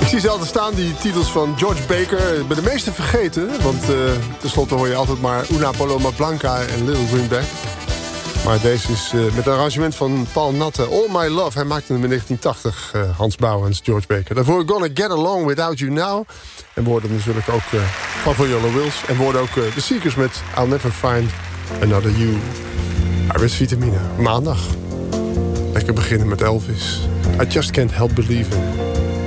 zie ze altijd staan, die titels van George Baker. Bij de meeste vergeten, want tenslotte hoor je altijd maar Una Paloma Blanca en Little Greenback. Maar deze is met een arrangement van Paul Natte. All My Love, hij maakte hem in 1980, Hans Bouwens, George Baker. Daarvoor Gonna Get Along Without You Now. En we hoorden natuurlijk ook van Viola Wills. En we hoorden ook The Seekers met I'll Never Find Another You. RS Vitamine, maandag. Lekker beginnen met Elvis. I Just Can't Help Believing.